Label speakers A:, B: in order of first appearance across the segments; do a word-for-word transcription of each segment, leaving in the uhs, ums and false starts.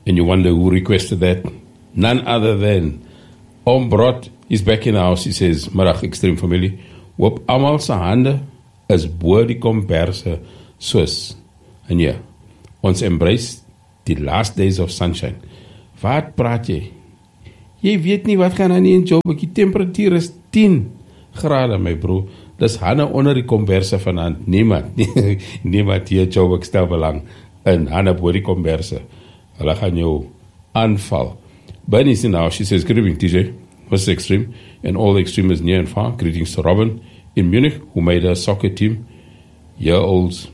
A: And you wonder who requested that? None other than Om Brot is back in the house. He says, Marag Extreme Familie. Op almal se hande is bo die komberse soos. En ja, ons embrace the last days of sunshine. Wat praat jy? Jy weet nie wat gaan aan in Joburg. Die temperatuur is tien grade, my bro. Dis hande onder die komberse vanaand. Niemand, niemand hier Joburg stel belang in hande bo die komberse. Hulle gaan jou aanval. Bernie's in now, she says, good evening, T J. What's Extreme? And all the extremists near and far. Greetings to Robin in Munich, who made her soccer team year-olds.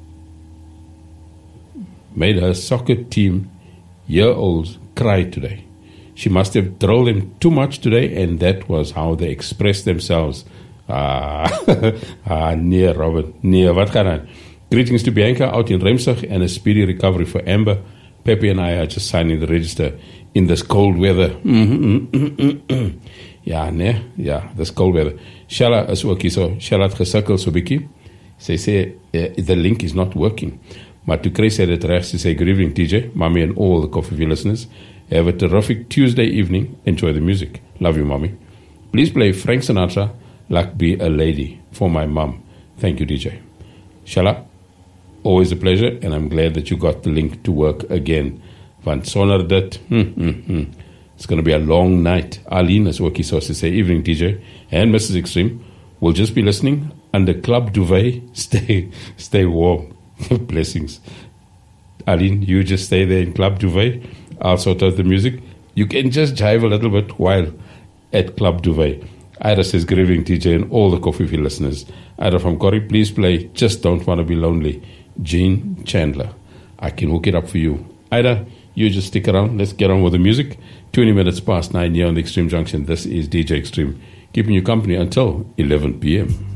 A: Made her soccer team year-olds cry today. She must have drilled them too much today, and that was how they expressed themselves. Ah, ah near Robin, near. Wat gaan aan? Greetings to Bianca out in Remsig, and a speedy recovery for Amber. Pepe and I are just signing the register in this cold weather. Ja, nee, ja, this cold weather. Shalla is ook hier so. Shalla het gesukkel so bietjie. Sy sê, uh, the link is not working. Maar toe kry sy dit reg, sy sê, good evening, T J, Mommy and all the Coffee View listeners. Have a terrific Tuesday evening. Enjoy the music. Love you, Mommy. Please play Frank Sinatra, Like Be a Lady, for my mom. Thank you, D J. Shalla, always a pleasure, and I'm glad that you got the link to work again. Want sonder dit, hmm, hmm, hmm. It's going to be a long night. Arlene is working, so to say, evening, D J, and Missus Extreme will just be listening under Club Duvet. Stay, stay warm. Blessings. Arlene, you just stay there in Club Duvet. I'll sort out the music. You can just jive a little bit while at Club Duvet. Ida says, good evening, T J, and all the Coffee Field listeners. Ida from Corrie, please play Just Don't Want to Be Lonely. Gene Chandler. I can hook it up for you. Ida, you just stick around. Let's get on with the music. twenty minutes past nine here on the Extreme Junction. This is D J Extreme, keeping you company until eleven p.m.